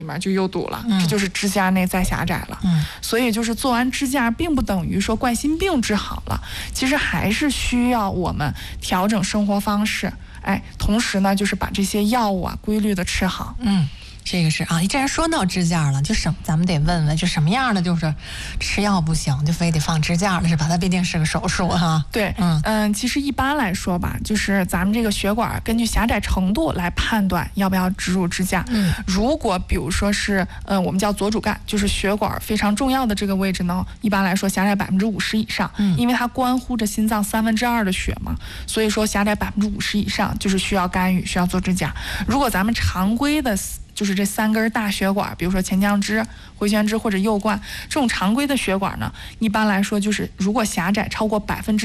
里面就又堵了，这就是支架内在狭窄了。所以就是做完支架，并不等于说冠心病治好了，其实还是需要我们调整生活方式，同时呢，就是把这些药物规律的吃好。 这个是啊，既然说到支架了，咱们得问问，就什么样的就是吃药不行，就非得放支架了，是吧？它毕竟是个手术哈。 对，其实一般来说吧，就是咱们这个血管根据狭窄程度来判断要不要植入支架。如果比如说是我们叫左主干，就是血管非常重要的这个位置呢，一般来说狭窄50%以上，因为它关乎着心脏2/3的血嘛，所以说狭窄50%以上就是需要干预，需要做支架。如果咱们常规的就是这3根大血管，比如说前降支、回旋支或者右冠，这种常规的血管呢，一般来说就是如果狭窄超过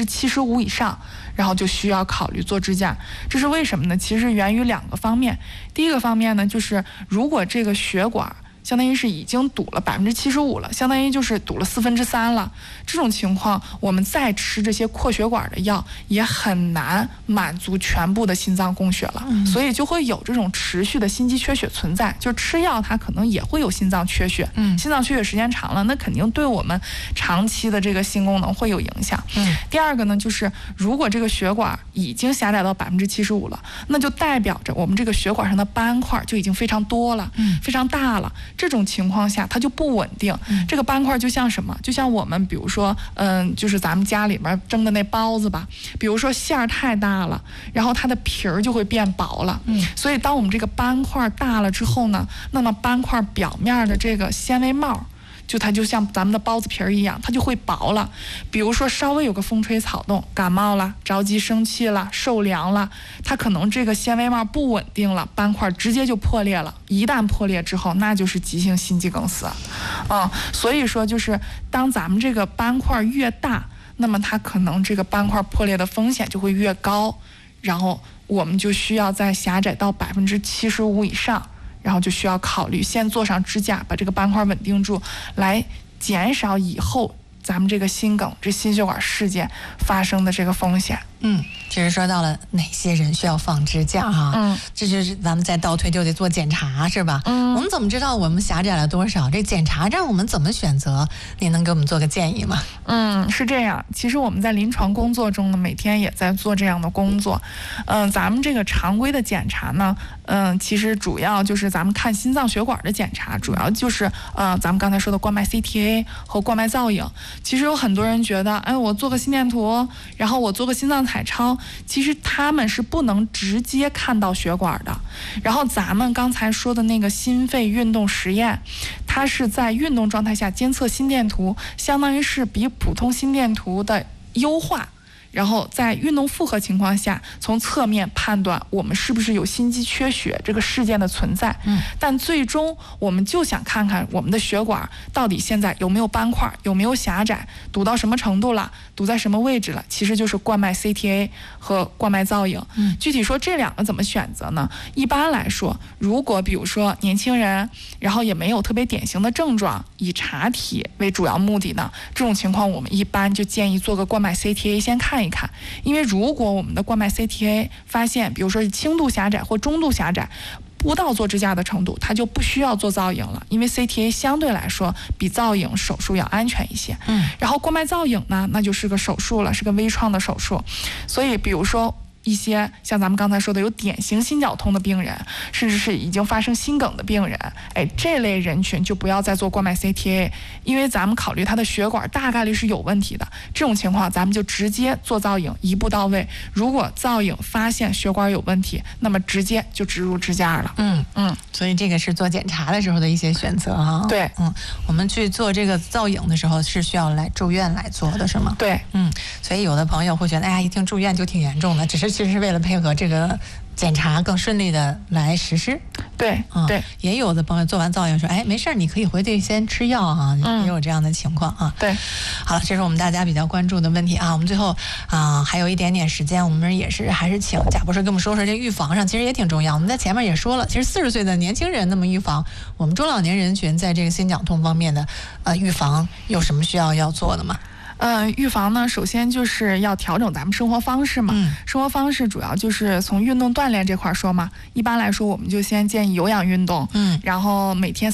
75%以上，然后就需要考虑做支架。这是为什么呢？其实源于2个方面。第一个方面呢，就是如果这个血管相当于是已经堵了75%了，相当于就是堵了3/4了。这种情况，我们再吃这些扩血管的药，也很难满足全部的心脏供血了。所以就会有这种持续的心肌缺血存在。就吃药，它可能也会有心脏缺血。心脏缺血时间长了，那肯定对我们长期的这个心功能会有影响。第二个呢，就是如果这个血管已经狭窄到75%了，那就代表着我们这个血管上的斑块就已经非常多了，非常大了。这种情况下它就不稳定，这个斑块就像什么？就像我们比如说，就是咱们家里面蒸的那包子吧，比如说馅儿太大了，然后它的皮儿就会变薄了。所以当我们这个斑块大了之后呢，那么斑块表面的这个纤维帽，它就像咱们的包子皮儿一样，它就会薄了。比如说稍微有个风吹草动，感冒了、着急生气了、受凉了，它可能这个纤维帽不稳定了，斑块直接就破裂了。一旦破裂之后，那就是急性心肌梗死。所以说就是当咱们这个斑块越大，那么它可能这个斑块破裂的风险就会越高，然后我们就需要在狭窄到75%以上，然后就需要考虑先做上支架，把这个斑块稳定住，来减少以后咱们这个心梗、这心血管事件发生的这个风险。 其实说到了哪些人需要放支架哈，这就是咱们再倒推就得做检查，是吧？我们怎么知道我们狭窄了多少？这检查站我们怎么选择？你能给我们做个建议吗？ 是这样。其实我们在临床工作中呢，每天也在做这样的工作。咱们这个常规的检查呢，其实主要就是咱们看心脏血管的检查，主要就是咱们刚才说的冠脉 CTA 和冠脉造影。其实有很多人觉得，我做个心电图，然后我做个心脏彩超，其实他们是不能直接看到血管的。然后咱们刚才说的那个心肺运动实验，它是在运动状态下监测心电图，相当于是比普通心电图的优化，然后在运动负荷情况下，从侧面判断我们是不是有心肌缺血这个事件的存在。但最终我们就想看看我们的血管到底现在有没有斑块，有没有狭窄，堵到什么程度了，堵在什么位置了，其实就是冠脉 CTA 和冠脉造影。具体说这2个怎么选择呢？一般来说，如果比如说年轻人，然后也没有特别典型的症状，以查体为主要目的呢，这种情况我们一般就建议做个冠脉 CTA 先看一看。因为如果我们的冠脉 CTA 发现比如说是轻度狭窄或中度狭窄，不到做支架的程度，它就不需要做造影了，因为 CTA 相对来说比造影手术要安全一些。然后冠脉造影呢，那就是个手术了，是个微创的手术。所以比如说一些像咱们刚才说的有典型心绞痛的病人，甚至是已经发生心梗的病人，这类人群就不要再做冠脉 CTA， 因为咱们考虑他的血管大概率是有问题的。这种情况咱们就直接做造影，一步到位。如果造影发现血管有问题，那么直接就植入支架了。 所以这个是做检查的时候的一些选择啊。 对， 我们去做这个造影的时候是需要来住院来做的，是吗？ 对， 所以有的朋友会觉得，一听住院就挺严重的，只是其实是为了配合这个检查更顺利的来实施。 对， 也有的朋友做完造影说，没事儿，你可以回去先吃药啊，也有这样的情况啊。 对， 好了，这是我们大家比较关注的问题啊。我们最后还有一点点时间，我们还是请贾博士跟我们说说这预防上，其实也挺重要。我们在前面也说了，其实40岁的年轻人那么预防，我们中老年人群在这个心绞痛方面的预防有什么需要做的吗？ 预防呢，首先就是要调整咱们生活方式嘛。生活方式主要就是从运动锻炼这块说嘛。一般来说，我们就先建议有氧运动，然后每天